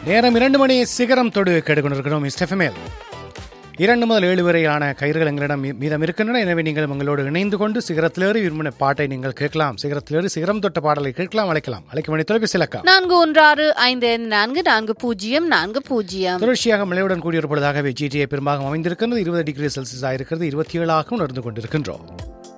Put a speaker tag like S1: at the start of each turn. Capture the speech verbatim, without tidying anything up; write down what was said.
S1: நேரம் இரண்டு மணி சிகரம் தொடு கேட்டுக்கொண்டிருக்கிறோம். ஸ்டெஃபமேல் இரண்டு முதல் ஏழு வரையான கயிறுகள் எங்களிடம் மீதம் இருக்கின்றன. எனவே நீங்கள் உங்களோடு இணைந்து கொண்டு சிகரத்திலேறி விரும்பின பாட்டை நீங்கள் கேட்கலாம். சிகரத்திலேறி சிகரம் தொட்ட பாடலை கேட்கலாம், அழைக்கலாம். அழைக்க வேண்டிய தொலைபேசி இலக்கம்
S2: நான்கு ஒன்று ஆறு ஐந்து நான்கு நான்கு பூஜ்ஜியம் நான்கு பூஜ்ஜியம்.
S1: தொடர்ச்சியாக மழையுடன் கூடிய பொழுதாகவே ஜிடிஏ பெரும்பாகம் அமைந்திருக்கிறது. இருபது டிகிரி செல்சியஸ் ஆயிருக்கிறது. இருபத்தி ஏழாக உணர்ந்து கொண்டிருக்கின்றோம்.